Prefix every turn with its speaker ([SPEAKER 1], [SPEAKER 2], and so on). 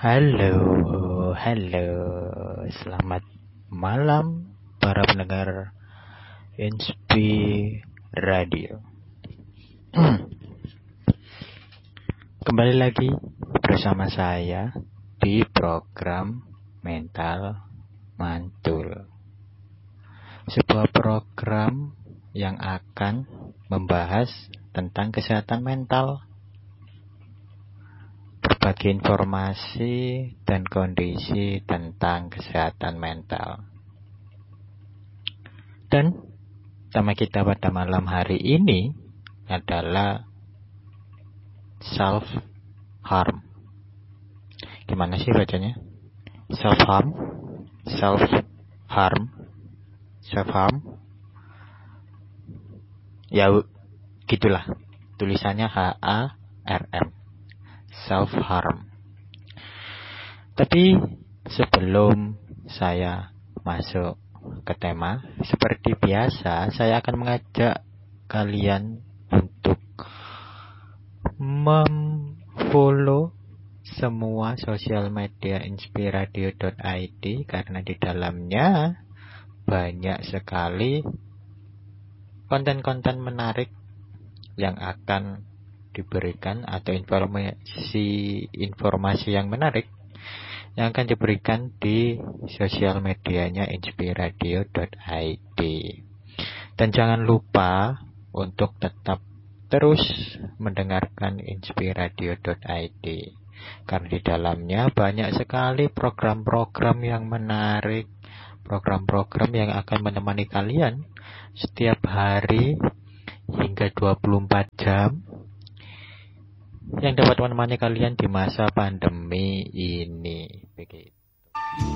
[SPEAKER 1] Halo, halo, selamat malam para pendengar Inspi Radio. Kembali lagi bersama saya di program Mental Mantul. Sebuah program yang akan membahas tentang kesehatan mental, berbagi informasi dan kondisi tentang kesehatan mental. Dan tema kita pada malam hari ini adalah self-harm. Gimana sih bacanya? Self-harm? Self-harm? Self-harm? Ya, gitulah. Tulisannya H-A-R-M. Self-harm. Tapi sebelum saya masuk ke tema, seperti biasa saya akan mengajak kalian untuk memfollow semua sosial media inspiradio.id karena di dalamnya banyak sekali konten-konten menarik yang akan diberikan atau informasi yang menarik yang akan diberikan di sosial medianya inspiradio.id. Dan jangan lupa untuk tetap terus mendengarkan inspiradio.id karena di dalamnya banyak sekali program-program yang menarik, program-program yang akan menemani kalian setiap hari hingga 24 jam yang dapat menemani kalian di masa pandemi ini. Begitu.